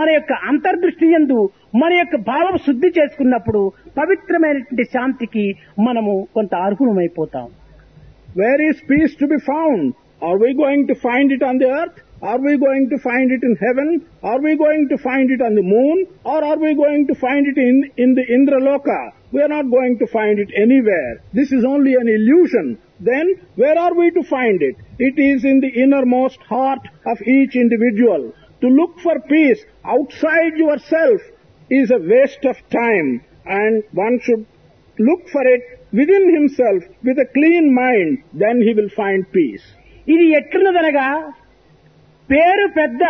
మన యొక్క అంతర్దృష్టి యందు మన యొక్క భావం శుద్ధి చేసుకున్నప్పుడు పవిత్రమైనటువంటి శాంతికి మనము కొంత అర్హులమైపోతాం. Where is peace to be found? Are we going to find it on the earth? Are we going to find it in heaven? Are we going to find it on the moon? Or are we going to find it in the Indraloka? We are not going to find it anywhere. This is only an illusion. Then, where are we to find it? It is in the innermost heart of each individual. To look for peace outside yourself is a waste of time, and one should look for it within himself with a clean mind. Then he will find peace. ఇది ఎట్లున్నదనగా పేరు పెద్ద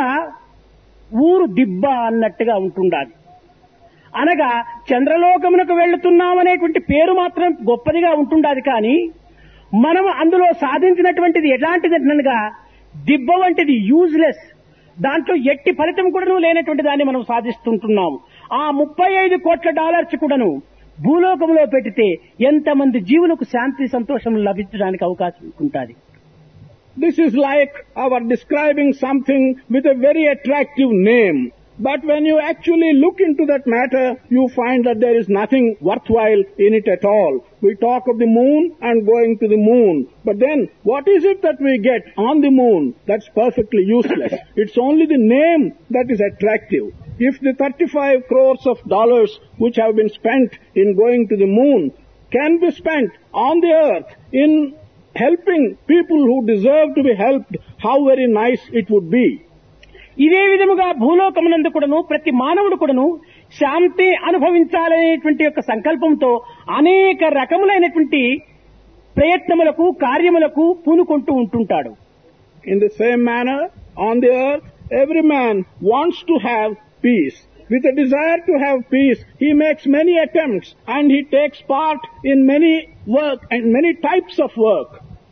ఊరు దిబ్బ అన్నట్టుగా ఉంటుండాలి. అనగా చంద్రలోకమునకు వెళ్తున్నామనేటువంటి పేరు మాత్రం గొప్పదిగా ఉంటుండాలి. కానీ మనం అందులో సాధించినటువంటిది ఎలాంటిదనగా దిబ్బ వంటిది, యూజ్లెస్. దాంట్లో ఎట్టి ఫలితం కూడాను లేనటువంటి దాన్ని మనం సాధిస్తుంటున్నాము. ఆ $35 కోట్ల కూడాను భూలోకంలో పెడితే ఎంతమంది జీవులకు శాంతి సంతోషం లభించడానికి అవకాశం ఉంటుంది. This is like our describing something with a very attractive name. But when you actually look into that matter, you find that there is nothing worthwhile in it at all. We talk of the moon and going to the moon. But then, what is it that we get on the moon? That's perfectly useless. It's only the name that is attractive. If the $35 crores which have been spent in going to the moon can be spent on the earth in helping people who deserve to be helped, how very nice it would be. ఇదే విధముగా భూలోకమునందు కూడాను ప్రతి మానవుడు కూడాను శాంతి అనుభవించాలనేటువంటి యొక్క సంకల్పంతో అనేక రకములైనటువంటి ప్రయత్నములకు కార్యములకు పూనుకుంటూ ఉంటుంటాడు. In the same manner, on the earth, every man wants to have peace. With a desire to have peace, he makes many attempts and he takes part in many work and many types of work.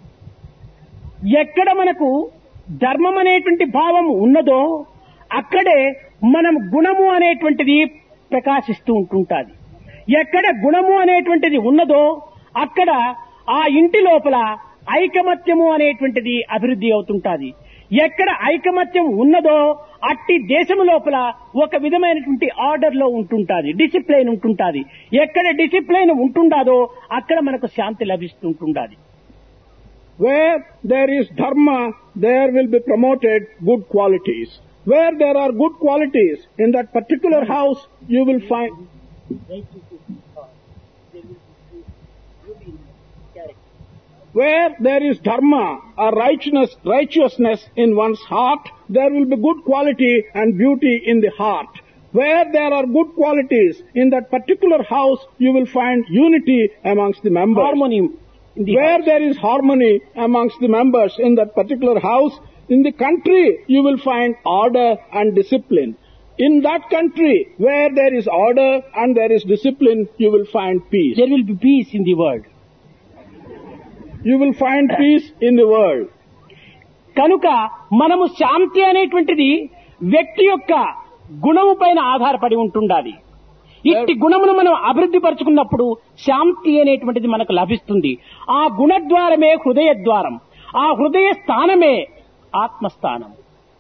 ఎక్కడ మనకు ధర్మం అనేటువంటి భావం ఉన్నదో అక్కడే మనం గుణము అనేటువంటిది ప్రకాశిస్తూ ఉంటుంటాది. ఎక్కడ గుణము అనేటువంటిది ఉన్నదో అక్కడ ఆ ఇంటి లోపల ఐకమత్యము అనేటువంటిది అభివృద్ధి అవుతుంటాది. ఎక్కడ ఐకమత్యం ఉన్నదో అట్టి దేశము లోపల ఒక విధమైనటువంటి ఆర్డర్ లో ఉంటుంటాది, డిసిప్లైన్ ఉంటుంటాది. ఎక్కడ డిసిప్లైన్ ఉంటుండాదో అక్కడ మనకు శాంతి లభిస్తుంటుండాది. Where there is dharma, there will be promoted good qualities. Where there are good qualities in that particular house, you will find where there is dharma or righteousness in one's heart, there will be good quality and beauty in the heart. Where there are good qualities in that particular house, you will find unity amongst the members. Harmony. Where there is harmony amongst the members in that particular house, in the country, you will find order and discipline. In that country, where there is order and there is discipline, you will find peace. There will be peace in the world. You will find peace in the world. కనుక మనము శాంతి అనేటువంటిది వ్యక్తి యొక్క గుణము పైన ఆధారపడి ఉంటుండాలి. ఇట్టి గుణమును మనం అభివృద్ధి పరుచుకున్నప్పుడు శాంతి అనేటువంటిది మనకు లభిస్తుంది. ఆ గుణద్వారమే హృదయ ద్వారం. ఆ హృదయ స్థానమే ఆత్మస్థానం.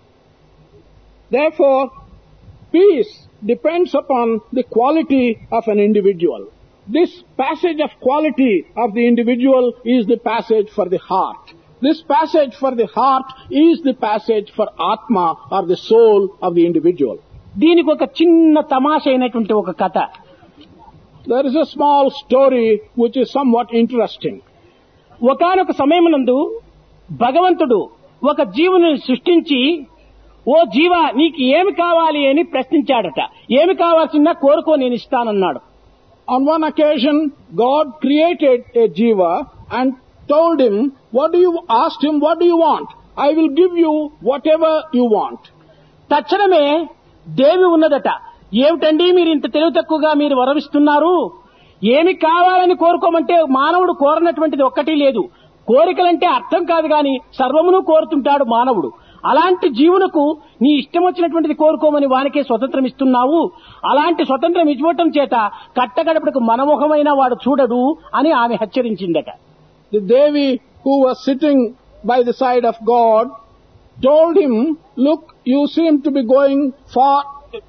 Therefore, peace depends upon the quality of an individual. This passage of quality of the individual is the passage for the heart. This passage for the heart is the passage for Atma or the soul of the individual. దీనికి ఒక చిన్న తమాష అయినటువంటి ఒక కథ. There is a small story which is somewhat interesting. ఒకానొక సమయమునందు భగవంతుడు ఒక జీవుని సృష్టించి, ఓ జీవా నీకు ఏమి కావాలి అని ప్రశ్నించాడట. ఏమి కావాల్సిందా కోరుకో నేను ఇస్తానన్నాడు. On one occasion, God created a jiva and told him, asked him, what do you want? I will give you whatever you want. తక్షణమే దేవి ఉన్నదట. ఏమిటండి మీరు ఇంత తెలివి తక్కువగా మీరు వరమిస్తున్నారు? ఏమి కావాలని కోరుకోమంటే మానవుడు కోరనటువంటిది ఒక్కటి లేదు. కోరికలంటే అర్థం కాదు గాని సర్వమును కోరుతుంటాడు మానవుడు. అలాంటి జీవునకు నీ ఇష్టం వచ్చినటువంటిది కోరుకోమని వానికే స్వతంత్రం ఇస్తున్నావు. అలాంటి స్వతంత్రం ఇవ్వటం చేత కట్టగడపడకు మనమోహమైన వాడు చూడడు అని ఆమె హెచ్చరించిందట. The Devi who was sitting by the side of God told him, look, you seem to be going far